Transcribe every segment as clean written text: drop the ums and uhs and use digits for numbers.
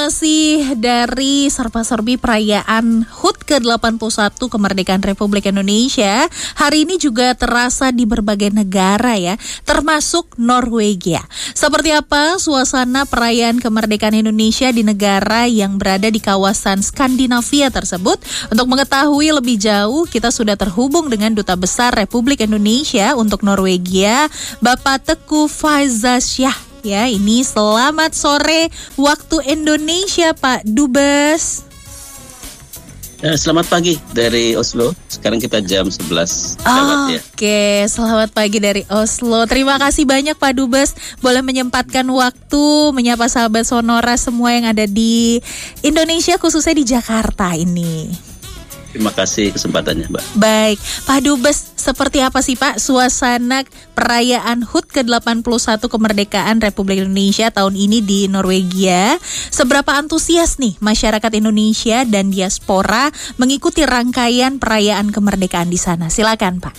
masih dari serba-serbi perayaan HUT ke-81 kemerdekaan Republik Indonesia. Hari ini juga terasa di berbagai negara ya, termasuk Norwegia. Seperti apa suasana perayaan kemerdekaan Indonesia di negara yang berada di kawasan Skandinavia tersebut? Untuk mengetahui lebih jauh, kita sudah terhubung dengan Duta Besar Republik Indonesia untuk Norwegia, Bapak Teguh Faizasyah. Ya, ini selamat sore waktu Indonesia, Pak Dubes. Selamat pagi dari Oslo. Sekarang kita jam 11. Oke, selamat pagi dari Oslo. Terima kasih banyak Pak Dubes boleh menyempatkan waktu menyapa sahabat Sonora semua yang ada di Indonesia, khususnya di Jakarta ini. Terima kasih kesempatannya, Mbak. Baik, Pak Dubes, seperti apa sih Pak suasana perayaan HUT ke-81 kemerdekaan Republik Indonesia tahun ini di Norwegia? Seberapa antusias nih masyarakat Indonesia dan diaspora mengikuti rangkaian perayaan kemerdekaan di sana? Silakan, Pak.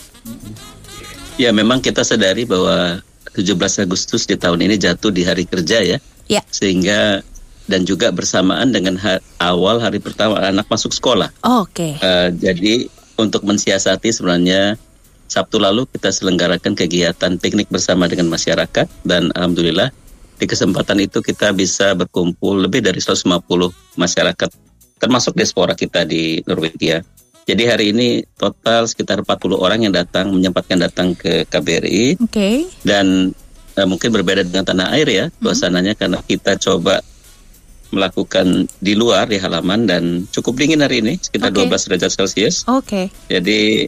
Ya, memang kita sadari bahwa 17 Agustus di tahun ini jatuh di hari kerja ya. Ya. Sehingga dan juga bersamaan dengan awal hari pertama anak masuk sekolah. Oke. Jadi untuk mensiasati sebenarnya Sabtu lalu kita selenggarakan kegiatan piknik bersama dengan masyarakat dan alhamdulillah di kesempatan itu kita bisa berkumpul lebih dari 150 masyarakat termasuk diaspora kita di Norwegia. Jadi hari ini total sekitar 40 orang yang menyempatkan datang ke KBRI. Oke. Dan mungkin berbeda dengan tanah air ya suasananya karena kita coba melakukan di luar di halaman dan cukup dingin hari ini sekitar 12 derajat Celcius. Oke. Jadi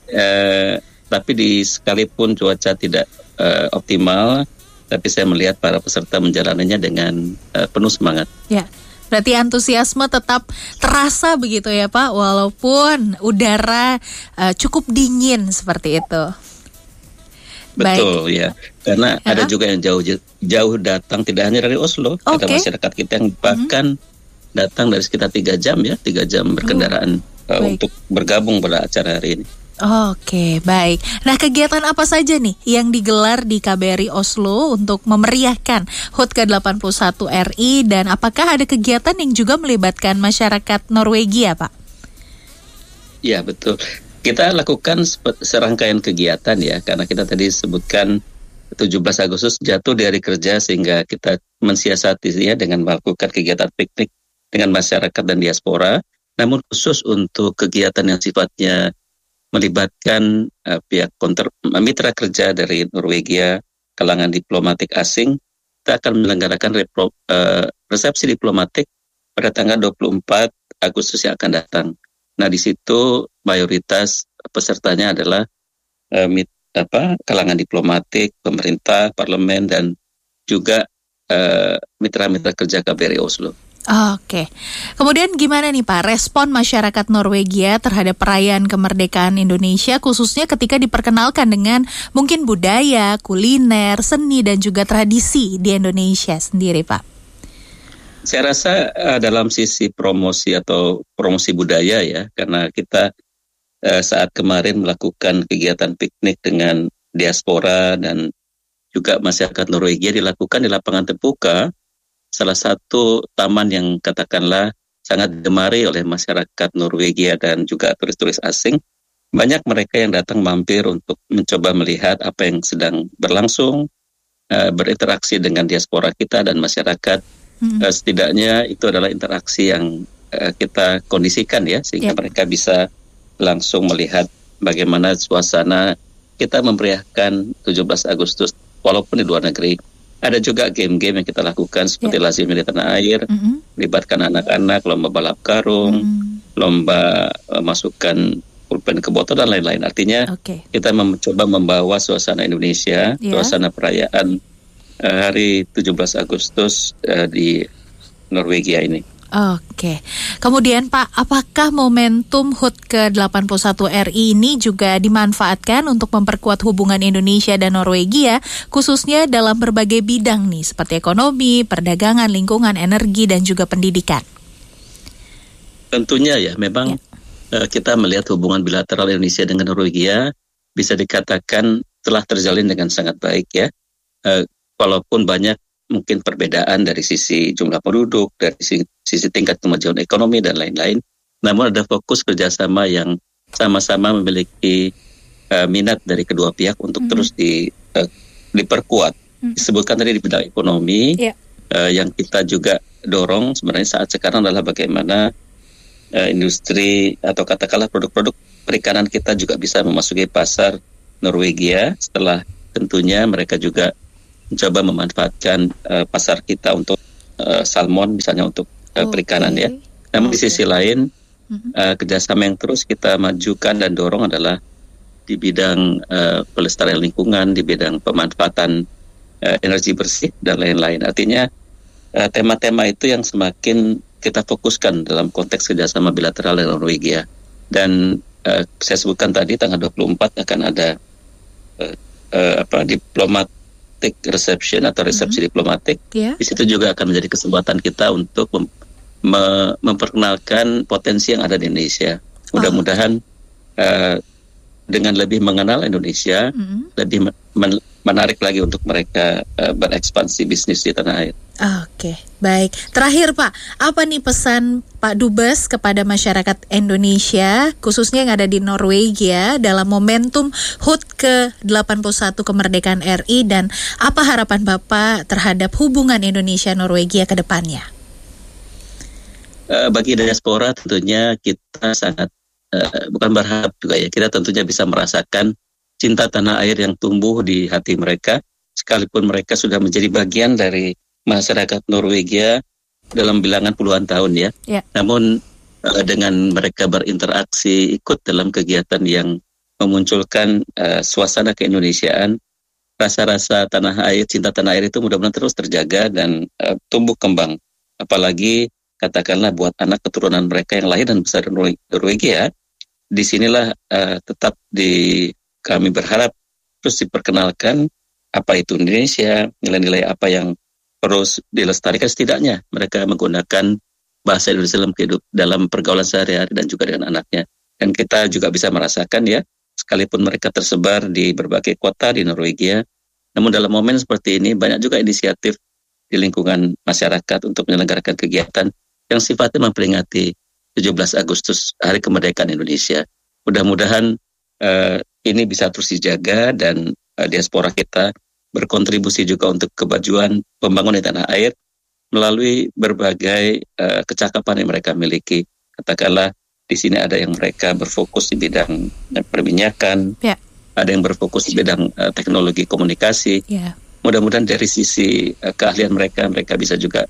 tapi sekalipun cuaca tidak optimal, tapi saya melihat para peserta menjalaninya dengan penuh semangat. Ya. Berarti antusiasme tetap terasa begitu ya Pak, walaupun udara cukup dingin seperti itu. Betul. Baik. Ya, karena ada juga yang jauh datang, tidak hanya dari Oslo, ada masyarakat kita yang bahkan datang dari sekitar 3 jam ya, 3 jam berkendaraan untuk bergabung pada acara hari ini. Oke, baik. Nah, kegiatan apa saja nih yang digelar di KBRI Oslo untuk memeriahkan HUT ke-81 RI dan apakah ada kegiatan yang juga melibatkan masyarakat Norwegia, Pak? Ya, betul. Kita lakukan serangkaian kegiatan ya, karena kita tadi sebutkan 17 Agustus jatuh di hari kerja sehingga kita mensiasati ya dengan melakukan kegiatan piknik dengan masyarakat dan diaspora. Namun khusus untuk kegiatan yang sifatnya melibatkan pihak mitra kerja dari Norwegia, kalangan diplomatik asing, kita akan menyelenggarakan resepsi diplomatik pada tanggal 24 Agustus yang akan datang. Nah, di situ mayoritas pesertanya adalah kalangan diplomatik, pemerintah, parlemen, dan juga mitra-mitra kerja KBRI Oslo. Oke. Kemudian gimana nih Pak respon masyarakat Norwegia terhadap perayaan kemerdekaan Indonesia, khususnya ketika diperkenalkan dengan mungkin budaya, kuliner, seni, dan juga tradisi di Indonesia sendiri, Pak? Saya rasa dalam sisi promosi budaya ya, karena kita saat kemarin melakukan kegiatan piknik dengan diaspora dan juga masyarakat Norwegia dilakukan di lapangan terbuka, salah satu taman yang katakanlah sangat digemari oleh masyarakat Norwegia dan juga turis-turis asing. Banyak mereka yang datang mampir untuk mencoba melihat apa yang sedang berlangsung, berinteraksi dengan diaspora kita dan masyarakat. Setidaknya itu adalah interaksi yang kita kondisikan ya, sehingga mereka bisa langsung melihat bagaimana suasana kita memeriahkan 17 Agustus walaupun di luar negeri. Ada juga game-game yang kita lakukan seperti lazimnya di tanah air, melibatkan anak-anak, lomba balap karung, lomba masukkan pulpen ke botol dan lain-lain. Artinya kita mencoba membawa suasana Indonesia, suasana perayaan hari 17 Agustus di Norwegia ini. Oke. Kemudian Pak, apakah momentum HUT ke-81 RI ini juga dimanfaatkan untuk memperkuat hubungan Indonesia dan Norwegia, khususnya dalam berbagai bidang nih, seperti ekonomi, perdagangan, lingkungan, energi, dan juga pendidikan? Tentunya ya, memang kita melihat hubungan bilateral Indonesia dengan Norwegia bisa dikatakan telah terjalin dengan sangat baik ya. Walaupun banyak mungkin perbedaan dari sisi jumlah penduduk, dari sisi tingkat kemajuan ekonomi dan lain-lain. Namun ada fokus kerjasama yang sama-sama memiliki minat dari kedua pihak untuk terus diperkuat. Disebutkan tadi di bidang ekonomi, yang kita juga dorong sebenarnya saat sekarang adalah bagaimana industri atau katakanlah produk-produk perikanan kita juga bisa memasuki pasar Norwegia, setelah tentunya mereka juga mencoba memanfaatkan pasar kita untuk salmon misalnya untuk perikanan ya. Namun di sisi lain kerjasama yang terus kita majukan dan dorong adalah di bidang pelestarian lingkungan, di bidang pemanfaatan energi bersih dan lain-lain. Artinya tema-tema itu yang semakin kita fokuskan dalam konteks kerjasama bilateral dengan Norwegia. Dan saya sebutkan tadi tanggal 24 akan ada diplomatic reception atau resepsi diplomatik. Di situ juga akan menjadi kesempatan kita untuk memperkenalkan potensi yang ada di Indonesia. Mudah-mudahan dengan lebih mengenal Indonesia, lebih menarik lagi untuk mereka berekspansi bisnis di tanah air. Oke, baik. Terakhir Pak, apa nih pesan Pak Dubes kepada masyarakat Indonesia, khususnya yang ada di Norwegia dalam momentum HUT ke-81 kemerdekaan RI, dan apa harapan Bapak terhadap hubungan Indonesia-Norwegia ke depannya? Bagi diaspora tentunya kita sangat bukan berharap juga ya, kita tentunya bisa merasakan cinta tanah air yang tumbuh di hati mereka, sekalipun mereka sudah menjadi bagian dari masyarakat Norwegia dalam bilangan puluhan tahun ya. Namun dengan mereka berinteraksi, ikut dalam kegiatan yang memunculkan suasana keindonesiaan, rasa-rasa tanah air, cinta tanah air itu mudah-mudahan terus terjaga dan tumbuh kembang. Apalagi katakanlah buat anak keturunan mereka yang lahir dan besar di Norwegia, disinilah tetap kami berharap terus diperkenalkan apa itu Indonesia, nilai-nilai apa yang terus dilestarikan, setidaknya mereka menggunakan bahasa Indonesia dalam pergaulan sehari-hari dan juga dengan anaknya. Dan kita juga bisa merasakan ya, sekalipun mereka tersebar di berbagai kota di Norwegia, namun dalam momen seperti ini banyak juga inisiatif di lingkungan masyarakat untuk menyelenggarakan kegiatan yang sifatnya memperingati 17 Agustus Hari Kemerdekaan Indonesia. Mudah-mudahan ini bisa terus dijaga dan diaspora kita berkontribusi juga untuk kemajuan pembangunan di tanah air melalui berbagai kecakapan yang mereka miliki. Katakanlah di sini ada yang mereka berfokus di bidang perminyakan, ada yang berfokus di bidang teknologi komunikasi. Mudah-mudahan dari sisi keahlian mereka bisa juga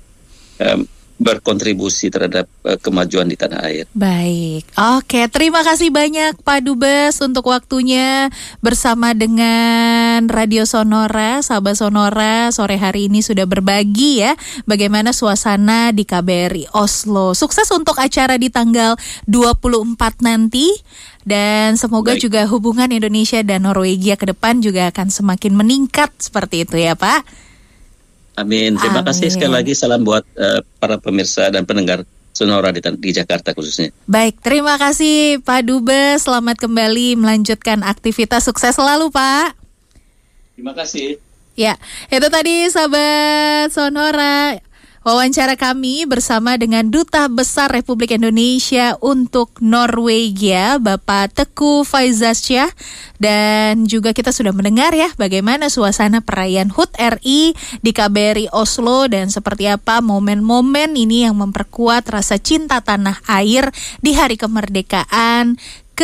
berkontribusi terhadap kemajuan di tanah air. Baik, oke, terima kasih banyak Pak Dubes untuk waktunya bersama dengan Radio Sonora. Sahabat Sonora, sore hari ini sudah berbagi ya bagaimana suasana di KBRI Oslo. Sukses untuk acara di tanggal 24 nanti, dan semoga juga hubungan Indonesia dan Norwegia ke depan juga akan semakin meningkat seperti itu ya Pak. Amin. Terima kasih sekali lagi. Salam buat para pemirsa dan pendengar Sonora di Jakarta khususnya. Baik, terima kasih Pak Dubes. Selamat kembali melanjutkan aktivitas. Sukses selalu Pak. Terima kasih. Ya, itu tadi sahabat Sonora, wawancara kami bersama dengan Duta Besar Republik Indonesia untuk Norwegia, Bapak Teguh Faizazsyah. Dan juga kita sudah mendengar ya bagaimana suasana perayaan HUT RI di KBRI Oslo, dan seperti apa momen-momen ini yang memperkuat rasa cinta tanah air di Hari Kemerdekaan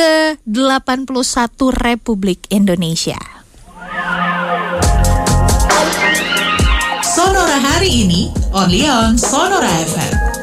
ke-81 Republik Indonesia. Sonora hari ini, only on Sonora FM.